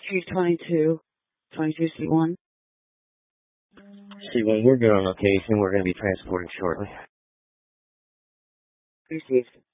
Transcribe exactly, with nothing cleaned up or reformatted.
Three twenty-two, twenty-two C one. C one, we're good on location. We're going to be transporting shortly. Received.